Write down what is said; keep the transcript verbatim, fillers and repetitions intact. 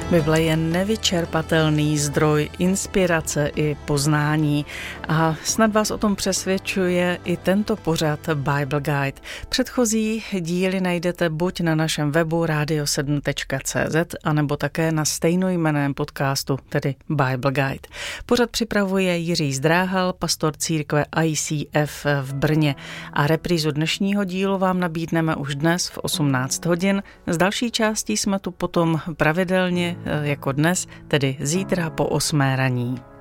Bible je nevyčerpatelný zdroj inspirace i poznání a snad vás o tom přesvědčuje i tento pořad Bible Guide. Předchozí díly najdete buď na našem webu radio sedm tečka cé zet, anebo také na stejnojmenném podcastu, tedy Bible Guide. Pořad připravuje Jiří Zdráhal, pastor církve I C F v Brně, a reprízu dnešního dílu vám nabídneme už dnes v osmnáct hodin. Z další částí jsme tu potom pravidelně jako dnes, tedy zítra po osmé raní.